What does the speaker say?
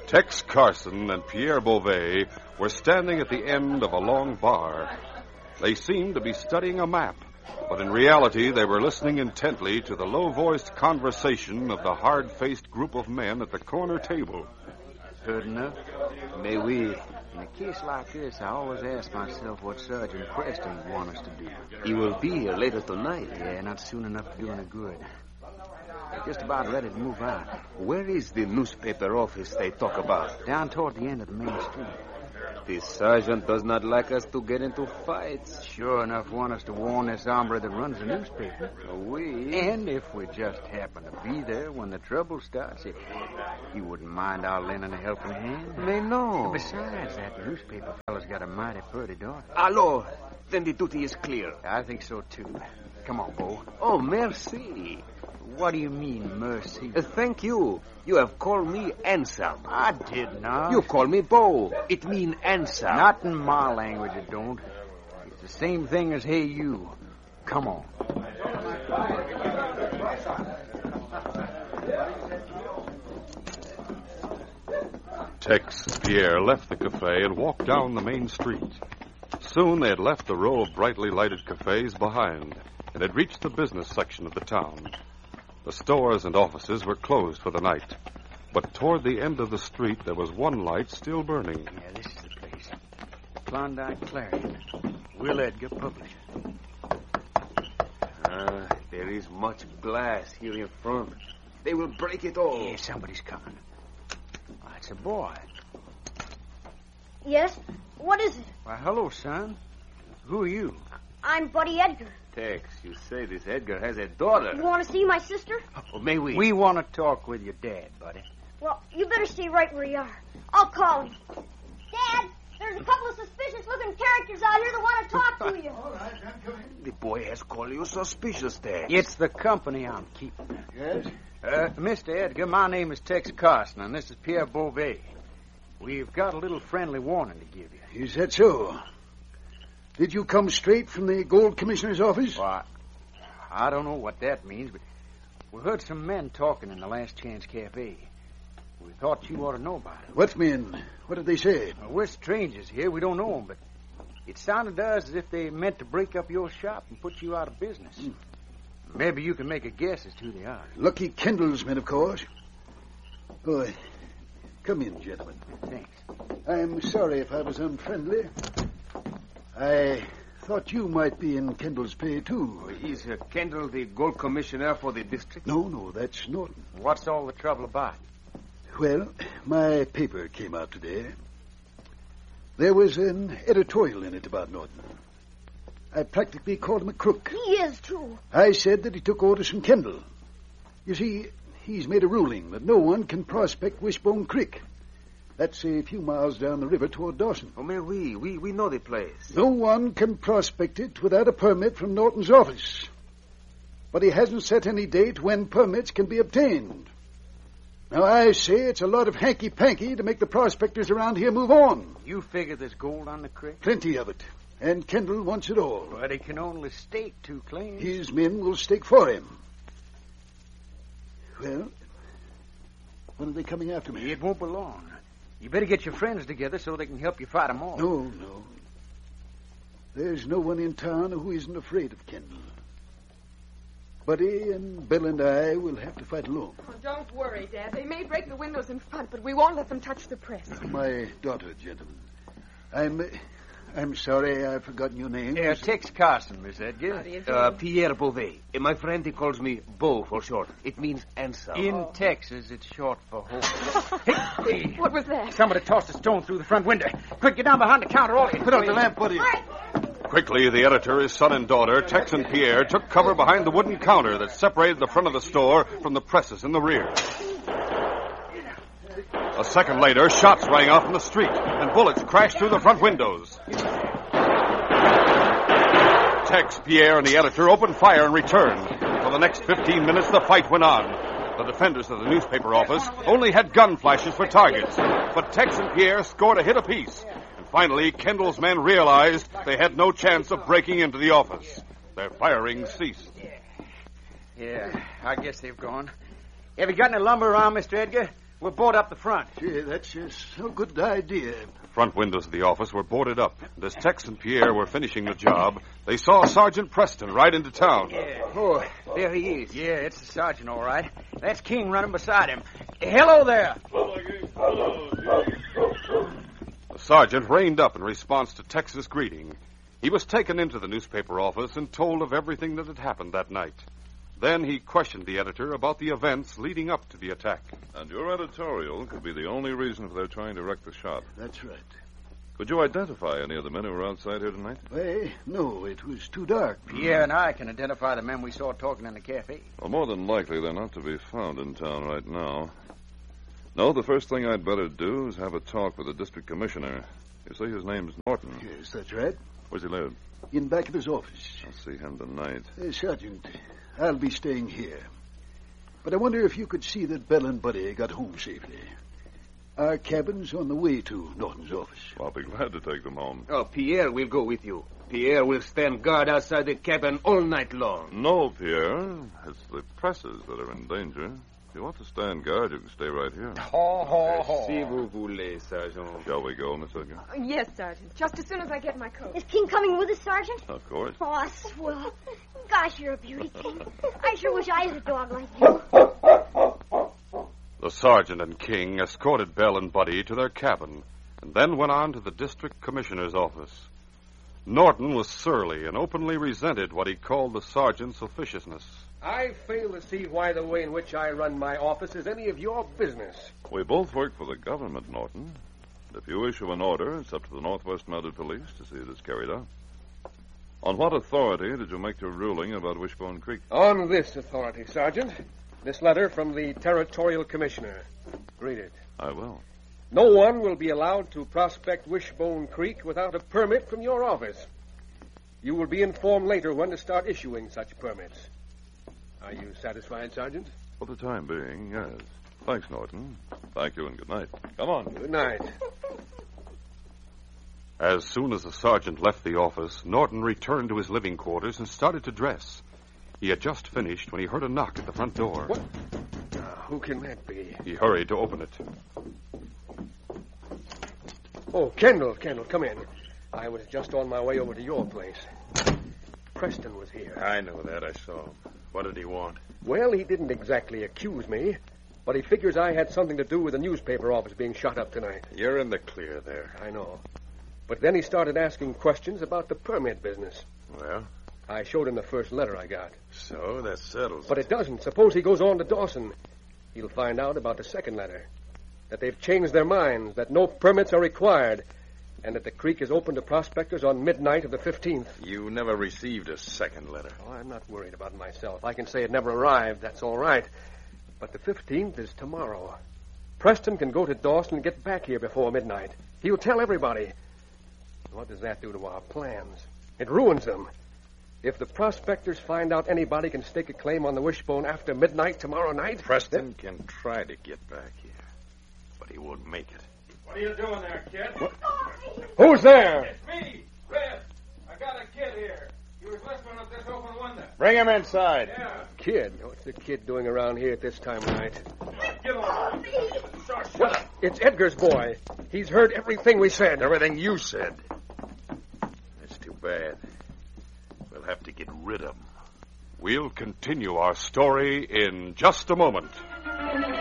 Tex Carson and Pierre Beauvais were standing at the end of a long bar. They seemed to be studying a map, but in reality they were listening intently to the low-voiced conversation of the hard-faced group of men at the corner table. Heard enough? Mais oui. In a case like this, I always ask myself what Sergeant Preston would want us to do. He will be here later tonight. Yeah, not soon enough to do any good. They're just about ready to move out. Where is the newspaper office they talk about? Down toward the end of the main street. The sergeant does not like us to get into fights. Sure enough want us to warn this hombre that runs the newspaper. We? And if we just happen to be there when the trouble starts, he wouldn't mind our lending a helping hand. Mais no. Besides, that newspaper fella's got a mighty pretty daughter. Alors, then the duty is clear. I think so, too. Come on, Bo. Oh, merci. What do you mean, mercy? Thank you. You have called me Anselm. I did not. You call me Bo. It mean Anselm. Not in my language, it don't. It's the same thing as hey, you. Come on. Tex and Pierre left the cafe and walked down the main street. Soon they had left the row of brightly lighted cafes behind and had reached the business section of the town. The stores and offices were closed for the night, but toward the end of the street there was one light still burning. Yeah, this is the place. Klondike Clarion. Will Edgar, publisher. There is much glass here in front. They will break it all. Yeah, somebody's coming. Oh, it's a boy. Yes? What is it? Why, hello, son. Who are you? I'm Buddy Edgar. Tex, you say this Edgar has a daughter. You want to see my sister? Oh, may we? We want to talk with your dad, buddy. Well, you better stay right where you are. I'll call him. Dad, there's a couple of suspicious-looking characters out here that want to talk to you. All right, I'm coming. The boy has called you suspicious, Tex. It's the company I'm keeping. Yes? Mr. Edgar, my name is Tex Carson, and this is Pierre Beauvais. We've got a little friendly warning to give you. Is that so? Did you come straight from the Gold Commissioner's office? Well, I don't know what that means, but we heard some men talking in the Last Chance Cafe. We thought you ought to know about it. What men? What did they say? Well, we're strangers here. We don't know them, but it sounded to us as if they meant to break up your shop and put you out of business. Maybe you can make a guess as to who they are. Lucky Kendall's men, of course. Oh, come in, gentlemen. Thanks. I'm sorry if I was unfriendly. I thought you might be in Kendall's pay, too. Is Kendall the Gold Commissioner for the district? No, that's Norton. What's all the trouble about? Well, my paper came out today. There was an editorial in it about Norton. I practically called him a crook. He is, too. I said that he took orders from Kendall. You see, he's made a ruling that no one can prospect Wishbone Creek. That's a few miles down the river toward Dawson. Oh, man, we know the place. No one can prospect it without a permit from Norton's office. But he hasn't set any date when permits can be obtained. Now, I say it's a lot of hanky-panky to make the prospectors around here move on. You figure there's gold on the creek? Plenty of it. And Kendall wants it all. But he can only stake 2 claims. His men will stake for him. Well, when are they coming after me? It won't be long. You better get your friends together so they can help you fight them off. No. There's no one in town who isn't afraid of Kendall. Buddy and Bill and I will have to fight alone. Oh, don't worry, Dad. They may break the windows in front, but we won't let them touch the press. My daughter, gentlemen. I'm sorry I've forgotten your name. Yeah, Tex Carson, Miss Edgar. How do you do? Pierre Beauvais. My friend, he calls me Beau for short. It means answer. In Texas, it's short for hope. Hey. What was that? Somebody tossed a stone through the front window. Quick, get down behind the counter. All Put out the lamp, Buddy. All right. Quickly, the editor, his son and daughter, Tex and Pierre, took cover behind the wooden counter that separated the front of the store from the presses in the rear. A second later, shots rang out from the street, and bullets crashed through the front windows. Tex, Pierre, and the editor opened fire and returned. For the next 15 minutes, the fight went on. The defenders of the newspaper office only had gun flashes for targets, but Tex and Pierre scored a hit apiece. And finally, Kendall's men realized they had no chance of breaking into the office. Their firing ceased. Yeah, I guess they've gone. Have you got any lumber around, Mr. Edgar? We'll board up the front. Gee, that's just a good idea. The front windows of the office were boarded up, and as Tex and Pierre were finishing the job, they saw Sergeant Preston ride into town. Yeah. Oh, there he is. Yeah, it's the sergeant, all right. That's King running beside him. Hello there. The sergeant reined up in response to Tex's greeting. He was taken into the newspaper office and told of everything that had happened that night. Then he questioned the editor about the events leading up to the attack. And your editorial could be the only reason for their trying to wreck the shop. That's right. Could you identify any of the men who were outside here tonight? Why, no, it was too dark. Pierre and I can identify the men we saw talking in the cafe. Well, more than likely, they're not to be found in town right now. No, the first thing I'd better do is have a talk with the district commissioner. You say his name's Norton. Yes, that's right. Where's he live? In back of his office. I'll see him tonight. Sergeant, I'll be staying here. But I wonder if you could see that Bell and Buddy got home safely. Our cabin's on the way to Norton's office. Well, I'll be glad to take them home. Oh, Pierre will go with you. Pierre will stand guard outside the cabin all night long. No, Pierre. It's the presses that are in danger. If you want to stand guard, you can stay right here. Si vous voulez, Sergeant. Shall we go, Miss Edgar? Yes, Sergeant. Just as soon as I get my coat. Is King coming with us, Sergeant? Of course. Oh, swell. Gosh, you're a beauty, King. I sure wish I had a dog like you. The sergeant and King escorted Bell and Buddy to their cabin and then went on to the district commissioner's office. Norton was surly and openly resented what he called the sergeant's officiousness. I fail to see why the way in which I run my office is any of your business. We both work for the government, Norton. And if you issue an order, it's up to the Northwest Mounted Police to see it is carried out. On what authority did you make your ruling about Wishbone Creek? On this authority, Sergeant. This letter from the Territorial Commissioner. Read it. I will. No one will be allowed to prospect Wishbone Creek without a permit from your office. You will be informed later when to start issuing such permits. Are you satisfied, Sergeant? For the time being, yes. Thanks, Norton. Thank you and good night. Come on. Good night. As soon as the sergeant left the office, Norton returned to his living quarters and started to dress. He had just finished when he heard a knock at the front door. What? Who can that be? He hurried to open it. Oh, Kendall, come in. I was just on my way over to your place. Preston was here. I know that. I saw him. What did he want? Well, he didn't exactly accuse me, but he figures I had something to do with the newspaper office being shut up tonight. You're in the clear there. I know. But then he started asking questions about the permit business. Well? I showed him the first letter I got. So, that settles But it doesn't. Suppose he goes on to Dawson. He'll find out about the second letter. That they've changed their minds, that no permits are required, and that the creek is open to prospectors on midnight of the 15th. You never received a second letter. Oh, I'm not worried about myself. I can say it never arrived. That's all right. But the 15th is tomorrow. Preston can go to Dawson and get back here before midnight. He'll tell everybody. What does that do to our plans? It ruins them. If the prospectors find out anybody can stake a claim on the Wishbone after midnight tomorrow night... Preston can try to get back here, but he won't make it. What are you doing there, kid? What? Who's there? It's me, Red. I got a kid here. He was listening at this open window. Bring him inside. Yeah. Kid? What's the kid doing around here at this time of night? Get on. What? It's Edgar's boy. He's heard everything we said. Everything you said. That's too bad. We'll have to get rid of him. We'll continue our story in just a moment.